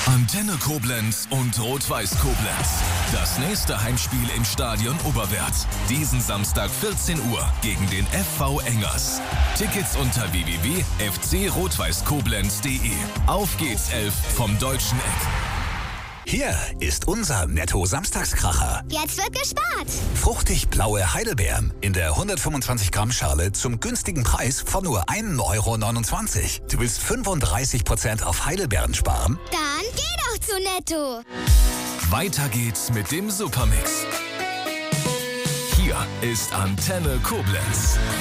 Antenne Koblenz und Rot-Weiß Koblenz. Das nächste Heimspiel im Stadion Oberwert. Diesen Samstag 14 Uhr gegen den FV Engers. Tickets unter www.fcrotweißkoblenz.de. Auf geht's 11 vom Deutschen Eck. Hier ist unser Netto-Samstagskracher. Jetzt wird gespart. Fruchtig blaue Heidelbeeren in der 125 Gramm Schale zum günstigen Preis von nur 1,29 €. Du willst 35% auf Heidelbeeren sparen? Dann geh doch zu Netto. Weiter geht's mit dem Supermix. Hier ist Antenne Koblenz.